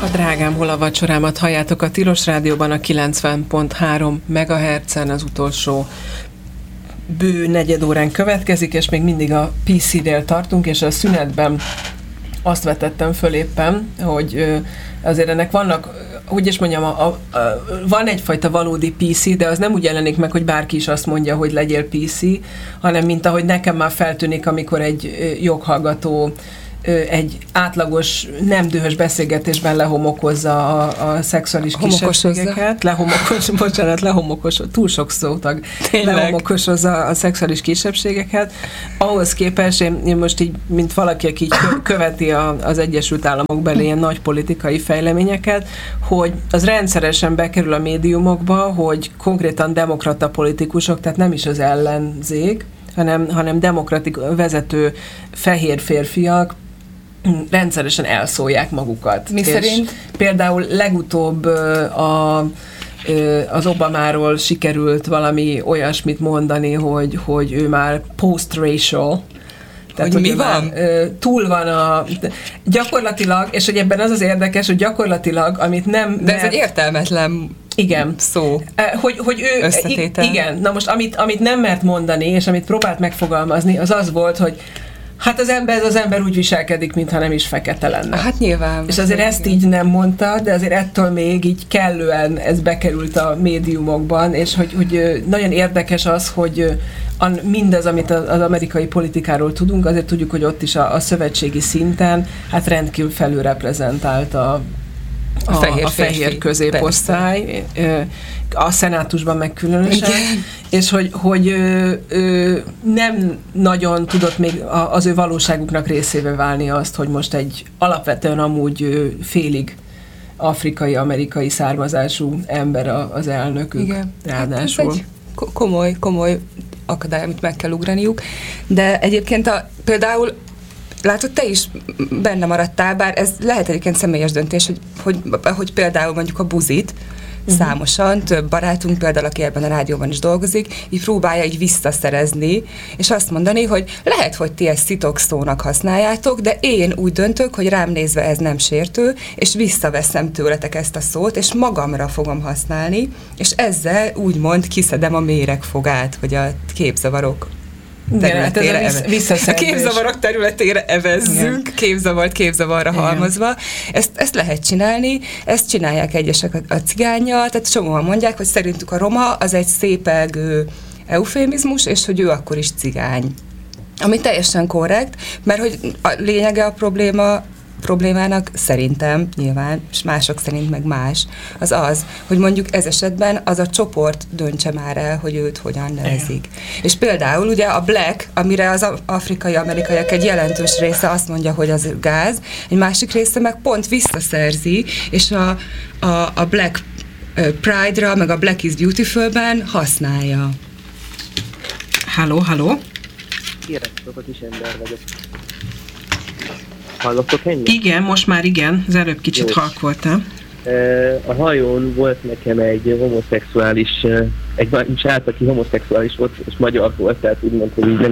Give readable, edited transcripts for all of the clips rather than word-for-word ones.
Drágám, hol a vacsorámat halljátok a Tilos Rádióban a 90.3 MHz-en. Az utolsó bő negyed órán következik, és még mindig a PC-nél tartunk, és a szünetben azt vetettem föl éppen, hogy azért ennek vannak, hogy is mondjam, van egyfajta valódi PC, de az nem úgy jelenik meg, hogy bárki is azt mondja, hogy legyél PC, hanem mint ahogy nekem már feltűnik, amikor egy joghallgató egy átlagos, nem dühös beszélgetésben lehomokozza a szexuális kisebbségeket. Túl sok szótag. Lehomokosozza a szexuális kisebbségeket. Ahhoz képest én most így, mint valaki, aki így követi az Egyesült Államok belé ilyen nagy politikai fejleményeket, hogy az rendszeresen bekerül a médiumokba, hogy konkrétan demokrata politikusok, tehát nem is az ellenzék, hanem demokratik vezető fehér férfiak rendszeresen elszólják magukat. Mi szerint? Például legutóbb az Obamáról sikerült valami olyasmit mondani, hogy ő már post-racial. Tehát, hogy mi van? Túl van gyakorlatilag, és hogy ebben az érdekes, hogy gyakorlatilag, amit nem... De ez egy értelmetlen igen. szó. Hogy ő... Összetétel. Igen. Na most, amit nem mert mondani, és amit próbált megfogalmazni, az volt, hogy hát az ember úgy viselkedik, mintha nem is fekete lenne. Hát nyilván. És azért ezt így nem mondta, de azért ettől még így kellően ez bekerült a médiumokban, és hogy nagyon érdekes az, hogy mindez, amit az amerikai politikáról tudunk, azért tudjuk, hogy ott is a szövetségi szinten hát rendkívül felülreprezentált a fehér középosztály, a szenátusban meg különösen, igen. És hogy nem nagyon tudott még az ő valóságuknak részévé válni azt, hogy most egy alapvetően amúgy félig afrikai-amerikai származású ember az elnökük. Igen. Ráadásul. Hát ez egy komoly akadály, amit meg kell ugraniuk, de egyébként például látod, te is benne maradtál, bár ez lehet egyébként személyes döntés, hogy például mondjuk a buzit, számosan, több barátunk például, aki ebben a rádióban is dolgozik, így próbálja így visszaszerezni, és azt mondani, hogy lehet, hogy ti ezt szitokszónak használjátok, de én úgy döntök, hogy rám nézve ez nem sértő, és visszaveszem tőletek ezt a szót, és magamra fogom használni, és ezzel úgymond kiszedem a méregfogát, hogy a képzavarok területére a képzavarok területére evezzünk, képzavarra halmozva. Ezt lehet csinálni, ezt csinálják egyesek a cigánnyal, tehát csomóan mondják, hogy szerintük a roma az egy szépelgő eufémizmus, és hogy ő akkor is cigány. Ami teljesen korrekt, mert hogy a lényege a problémának szerintem, nyilván, és mások szerint meg más, az, hogy mondjuk ez esetben az a csoport döntse már el, hogy őt hogyan nevezik. És például ugye a black, amire az afrikai-amerikaiak egy jelentős része azt mondja, hogy az gáz, egy másik része meg pont visszaszerzi, és a black pride-ra, meg a black is beautiful-ben használja. Halló? Sziasztok, a kis ember vagyok. Hallottok ennyi? Igen, most már igen, az előbb kicsit halk voltam. A hajón volt nekem egy homoszexuális, egy srác, aki homoszexuális volt, és magyar volt, tehát úgymond, hogy így nem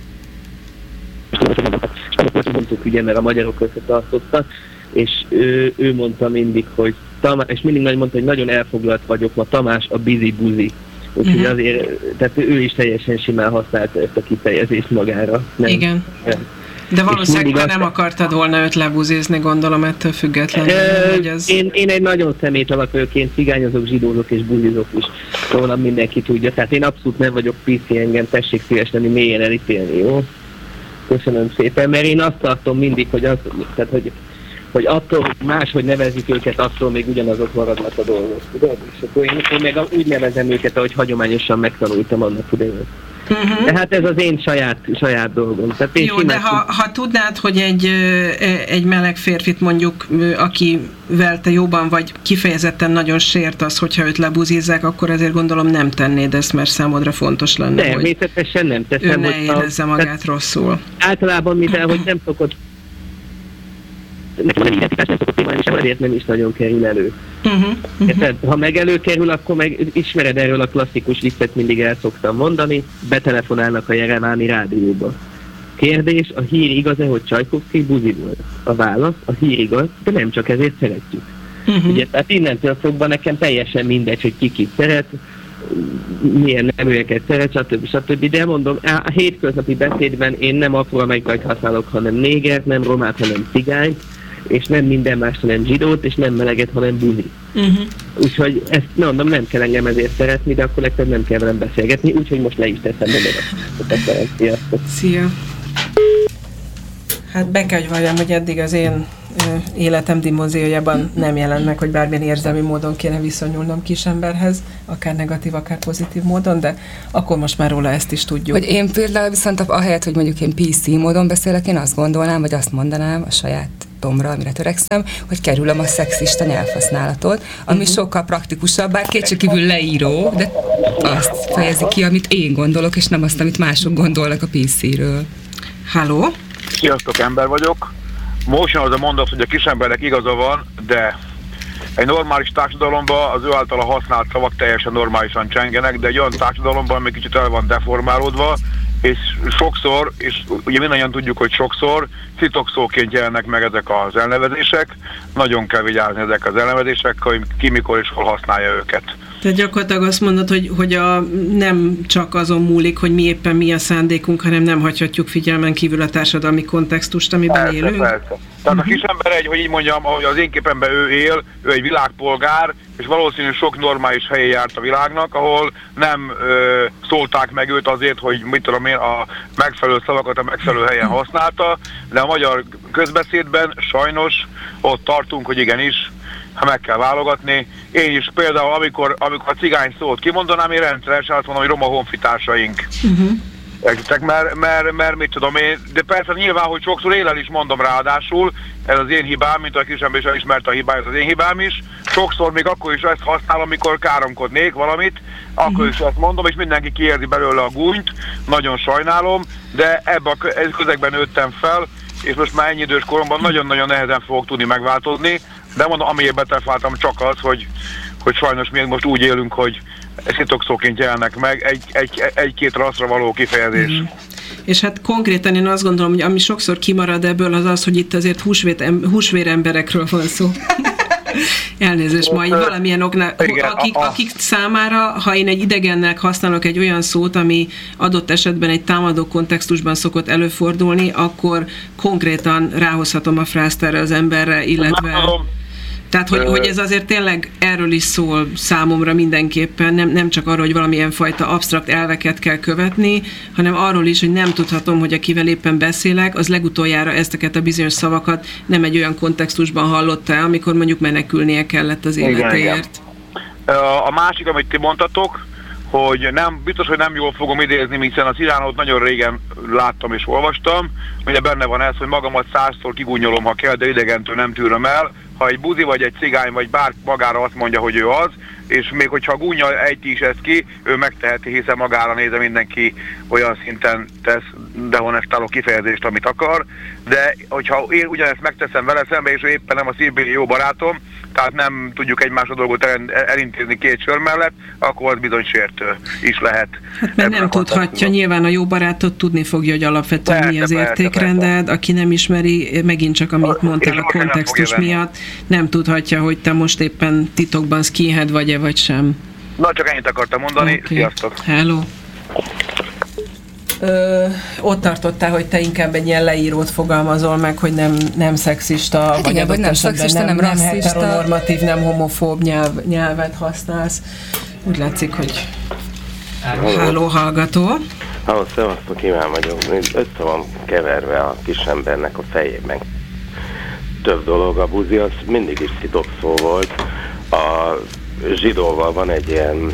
mondtuk ugye, mert a magyarok összetartottak, és ő mondta mindig, hogy és mindig mondta, hogy nagyon elfoglalt vagyok ma, Tamás a bizi-buzi. Úgyhogy azért, tehát ő is teljesen simán használta ezt a kifejezést magára. Nem? Igen. De valószínűleg nem akartad volna őt lebuzizni, gondolom, ettől függetlenül. Én egy nagyon szemét alapőként cigányozok, zsidózok és buzizok is. Rólam mindenki tudja. Tehát én abszolút nem vagyok PC, engem tessék szívesen mélyen elítélni, jó? Köszönöm szépen, mert én azt tartom mindig, hogy attól, hogy máshogy nevezik őket, attól még ugyanazok maradnak a dolgok. Tudod? És akkor én meg úgy nevezem őket, ahogy hagyományosan megtanultam annak idején. De hát ez az én saját dolgom. Tehát jó, de ha tudnád, hogy egy meleg férfit mondjuk, akivel te jóban vagy, kifejezetten nagyon sért az, hogyha őt lebuzizzák, akkor azért gondolom nem tennéd ezt, mert számodra fontos lenne, természetesen nem teszem, ő ne érezze magát rosszul. Általában, mivel hogy nem szokott nekem az identitás nem szokott témálni, sem ezért nem is nagyon kerül elő. Ha meg előkerül, akkor meg ismered erről a klasszikus viccet, mindig el szoktam mondani, betelefonálnak a jereváni rádióba. Kérdés, a hír igaz-e, hogy Csajkovszky buzi volt? A válasz, a hír igaz, de nem csak ezért szeretjük. Ugye, tehát innentől fogva nekem teljesen mindegy, hogy ki szeret, milyen neműeket szeret, stb. De mondom, a hétköznapi beszédben én nem afroamerikait használok, hanem négert, nem romát, hanem cigányt, és nem minden más, hanem zsidót, és nem meleget, hanem buzi. Úgyhogy ezt mondom, nem kell engem ezért szeretni, de akkor legfeljebb nem kell velem beszélgetni, úgyhogy most le is teszem magadat. Sziasztok! Szia! Hát be kell, hogy valljam, hogy eddig az én életem dimóziójában nem jelent meg, hogy bármilyen érzelmi módon kéne viszonyulnom kisemberhez, akár negatív, akár pozitív módon, de akkor most már róla ezt is tudjuk. Hogy én például viszont ahelyett, hogy mondjuk én PC módon beszélek, én azt gondolnám, vagy azt mondanám a saját tomra, amire törekszem, hogy kerülöm a szexista nyelvhasználatot, ami sokkal praktikusabb, bár kétségkívül leíró, de azt fejezi ki, amit én gondolok, és nem azt, amit mások gondolnak a PC-ről. Halló? Sziasztok, ember vagyok. Motion az a mondat, hogy a kisembernek igaza van, de egy normális társadalomban az ő általa használt szavak teljesen normálisan csengenek, de egy olyan társadalomban, ami kicsit el van deformálódva, és sokszor, és ugye mindannyian tudjuk, hogy sokszor titokszóként jelennek meg ezek az elnevezések, nagyon kell vigyázni ezek az elnevezésekkel, hogy ki, mikor és hol használja őket. Tehát gyakorlatilag azt mondod, hogy nem csak azon múlik, hogy mi éppen mi a szándékunk, hanem nem hagyhatjuk figyelmen kívül a társadalmi kontextust, amiben élünk? Persze. Tehát a kisember hogy így mondjam, ahogy az én képemben ő él, ő egy világpolgár, és valószínűleg sok normális helyen járt a világnak, ahol nem szólták meg őt azért, hogy mit tudom én, a megfelelő szavakat a megfelelő helyen használta, de a magyar közbeszédben sajnos ott tartunk, hogy igenis, ha meg kell válogatni. Én is például, amikor a cigány szót kimondanám, én rendszeresen azt mondom, hogy roma honfitársaink. Mert mit tudom én, de persze nyilván, hogy sokszor élel is mondom ráadásul, ez az én hibám, mint a kisember is elismerte a hibáját, az én hibám is. Sokszor még akkor is ezt használom, amikor káromkodnék valamit, akkor is ezt mondom, és mindenki kiérzi belőle a gúnyt, nagyon sajnálom, de ebben a közegben nőttem fel, és most már ennyi idős koromban nagyon-nagyon nehezen fogok tudni megváltozni, de mondom, amiért betelfáltam csak az, hogy sajnos mi most úgy élünk, hogy szitokszóként jelennek meg egy-két rasszra való kifejezés. És hát konkrétan én azt gondolom, hogy ami sokszor kimarad ebből az, hogy itt azért húsvér emberekről van szó. Elnézést, majd valamilyen oknál, akik számára, ha én egy idegennek használok egy olyan szót, ami adott esetben egy támadó kontextusban szokott előfordulni, akkor konkrétan ráhozhatom a frázt erre az emberre, illetve... Tehát, hogy ez azért tényleg erről is szól számomra mindenképpen, nem csak arról, hogy valamilyen fajta absztrakt elveket kell követni, hanem arról is, hogy nem tudhatom, hogy akivel éppen beszélek, az legutoljára ezteket a bizonyos szavakat nem egy olyan kontextusban hallotta, amikor mondjuk menekülnie kellett az életéért. A másik, amit ti mondtatok, hogy nem, biztos, hogy nem jól fogom idézni, hiszen a Ciránót nagyon régen láttam és olvastam, ugye benne van ez, hogy magamat 100-szor kigúnyolom, ha kell, de idegentől nem tűröm el. Ha egy buzi vagy egy cigány vagy bár magára azt mondja, hogy ő az, és még hogyha a gúnyal ejti is ezt ki, ő megteheti, hiszen magára nézve mindenki olyan szinten tesz dehonestáló kifejezést, amit akar, de hogyha én ugyanezt megteszem vele szembe, és ő éppen nem a szívbéli jó barátom, tehát nem tudjuk egymás a dolgot elintézni két sör mellett, akkor az bizony sértő is lehet. Hát mert nem tudhatja, nyilván a jó barátot tudni fogja, hogy alapvetően mi az értékrended, aki nem ismeri, megint csak amit mondtál a kontextus miatt, nem tudhatja, hogy te most éppen titokban skinhead vagy-e, vagy sem. Na, csak ennyit akartam mondani. Okay. Sziasztok! Hello! Ott tartottál, hogy te inkább egy ilyen leírót fogalmazol meg, hogy nem szexista, vagy igen, vagy nem szexista, nem rasszista, heteronormatív, nem homofób nyelvet használsz. Úgy látszik, hogy háló hallgató. Halló, szevasztok, Iván vagyok. Össze van keverve a kisembernek a fejében. Több dolog, a buzi az mindig is szitokszó volt. A zsidóval van egy ilyen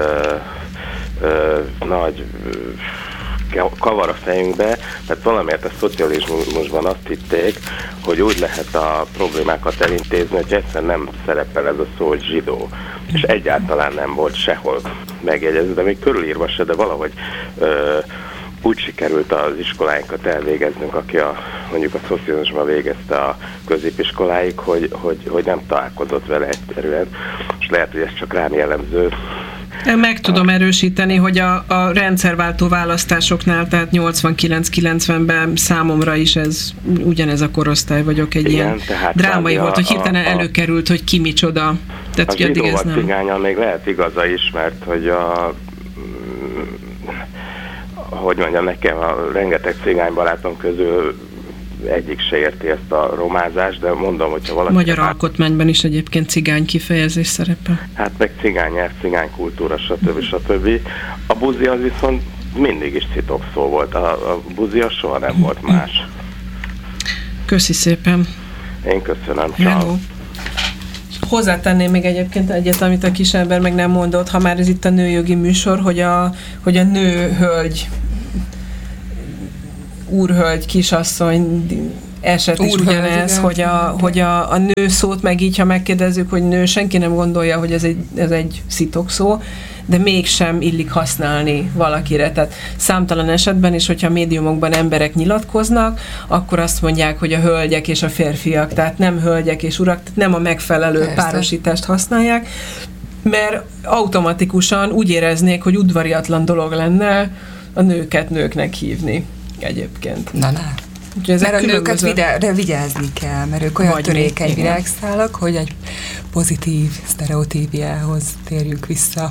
nagy kavar a fejünkbe, tehát valamiért a szocializmusban azt hitték, hogy úgy lehet a problémákat elintézni, hogy egyszerűen nem szerepel ez a szó, hogy zsidó. És egyáltalán nem volt sehol megjegyezve, de még körülírva se, de valahogy úgy sikerült az iskoláinkat elvégeznünk, aki mondjuk a szocializmusban végezte a középiskoláig, hogy nem találkozott vele egyszerűen, és lehet, hogy ez csak rám jellemző, Meg tudom erősíteni, hogy a rendszerváltó választásoknál, tehát 89-90-ben számomra is ez ugyanez a korosztály vagyok, egy ilyen drámai volt, hogy hirtelen előkerült, hogy ki micsoda. Tehát, a zsidóval cigánnyal még lehet igaza is, mert hogy hogy mondjam, nekem a rengeteg cigánybarátom közül egyik se érti ezt a romázást, de mondom, hogyha valaki... Magyar alkotmányban is egyébként cigány kifejezés szerepel. Hát meg cigány nyelv, cigány kultúra, stb. A buzi az viszont mindig is szitokszó volt. A buzi az soha nem volt más. Köszi szépen. Én köszönöm. Ciao. Hozzátenném még egyébként egyet, amit a kisember meg nem mondott, ha már ez itt a nőjogi műsor, hogy a nő-hölgy, úrhölgy, kisasszony eset is ugyanez, hogy a nő szót meg így, ha megkérdezzük, hogy nő, senki nem gondolja, hogy ez egy szitokszó, de mégsem illik használni valakire. Tehát számtalan esetben is, hogyha médiumokban emberek nyilatkoznak, akkor azt mondják, hogy a hölgyek és a férfiak, tehát nem hölgyek és urak, tehát nem a megfelelő párosítást használják, mert automatikusan úgy éreznék, hogy udvariatlan dolog lenne a nőket nőknek hívni egyébként. Na. Mert a nőket vigyázni kell, mert ők olyan törékeny virágszálak, hogy egy pozitív sztereotípiához térjünk vissza.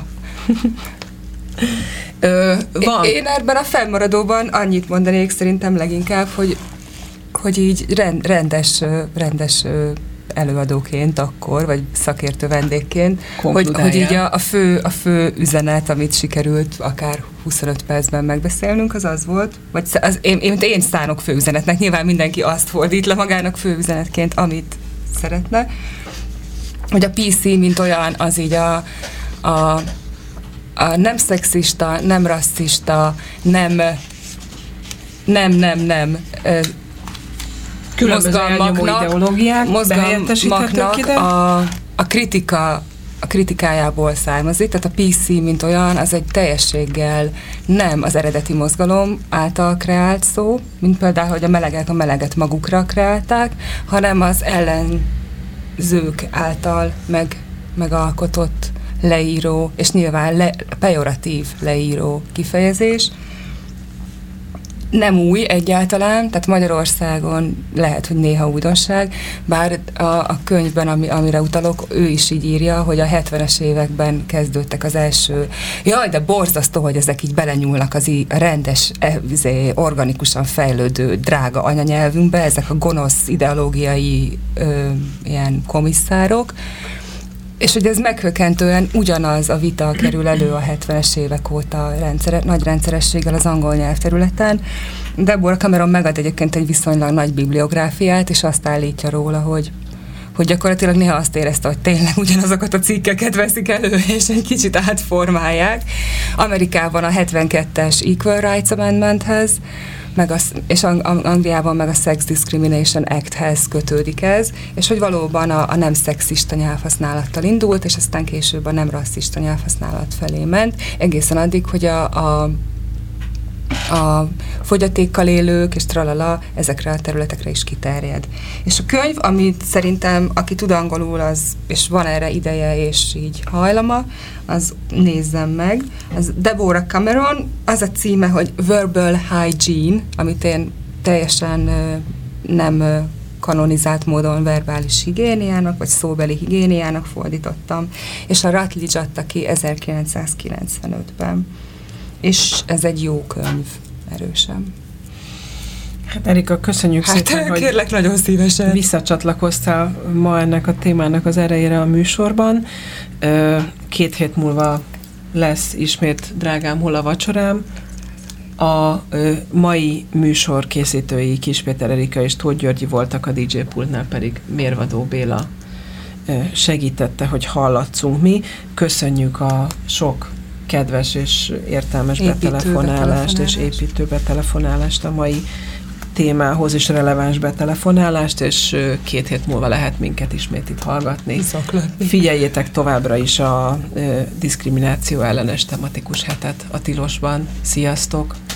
Én ebben a fennmaradóban annyit mondanék szerintem leginkább, hogy így rendes előadóként akkor, vagy szakértő vendégként, hogy így a fő üzenet, amit sikerült akár 25 percben megbeszélnünk, az volt, vagy én szánok fő üzenetnek, nyilván mindenki azt fordít le magának fő üzenetként, amit szeretne, hogy a PC, mint olyan, az így a nem szexista, nem rasszista, nem mozgalmaknak a kritikájából származik, tehát a PC, mint olyan, az egy teljességgel nem az eredeti mozgalom által kreált szó, mint például, hogy a meleget magukra kreálták, hanem az ellenzők által megalkotott leíró, és nyilván pejoratív leíró kifejezés. Nem új egyáltalán, tehát Magyarországon lehet, hogy néha újdonság, bár a könyvben, amire utalok, ő is így írja, hogy a 70-es években kezdődtek az első, jaj, de borzasztó, hogy ezek így belenyúlnak az rendes, organikusan fejlődő, drága anyanyelvünkbe, ezek a gonosz ideológiai ilyen komisszárok, és hogy ez meghökkentően ugyanaz a vita kerül elő a 70-es évek óta nagy rendszerességgel az angol nyelvterületen. Deborah Cameron megad egyébként egy viszonylag nagy bibliográfiát, és azt állítja róla, hogy gyakorlatilag néha azt érezte, hogy tényleg ugyanazokat a cikkeket veszik elő, és egy kicsit átformálják. Amerikában a 72-es Equal Rights Amendmenthez, és Angliában meg a Sex Discrimination Acthez kötődik ez, és hogy valóban a nem szexista nyelvhasználattal indult, és aztán később a nem rasszista nyelvhasználat felé ment, egészen addig, hogy a fogyatékkal élők és tralala ezekre a területekre is kiterjed. És a könyv, amit szerintem, aki tud angolul, és van erre ideje és így hajlama, az nézzem meg. Az Deborah Cameron, az a címe, hogy Verbal Hygiene, amit én teljesen nem kanonizált módon verbális higiéniának, vagy szóbeli higiéniának fordítottam, és a Routledge adta ki 1995-ben. És ez egy jó könyv, erősen. Hát Erika, köszönjük szépen, hogy kérlek, nagyon szívesen visszacsatlakoztál ma ennek a témának az erejére a műsorban. 2 hét múlva lesz ismét, drágám, hol a vacsorám. A mai műsor készítői Kis Péter Erika és Tóth Györgyi voltak, a DJ pultnál pedig Mérvadó Béla segítette, hogy hallatszunk mi. Köszönjük a sok kedves és értelmes betelefonálást és építő betelefonálást a mai témához, és releváns betelefonálást, és 2 hét múlva lehet minket ismét itt hallgatni. Szaklatni. Figyeljétek továbbra is a diszkrimináció ellenes tematikus hetet a Tilosban. Sziasztok!